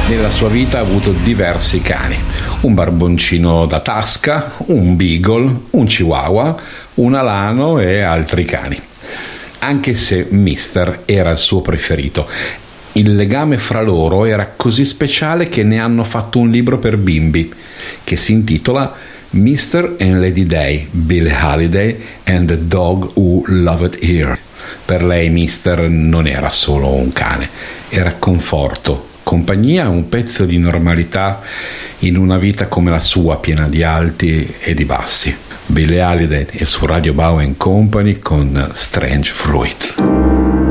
Nella sua vita ha avuto diversi cani, un barboncino da tasca, un beagle, un chihuahua, un alano e altri cani. Anche se Mister era il suo preferito, il legame fra loro era così speciale che ne hanno fatto un libro per bimbi che si intitola Mr. and Lady Day, Billie Holiday and the Dog Who Loved Her. Per lei Mister non era solo un cane, era conforto, compagnia, un pezzo di normalità in una vita come la sua, piena di alti e di bassi. Billie Holiday è su Radio Bow & Company con Strange Fruits.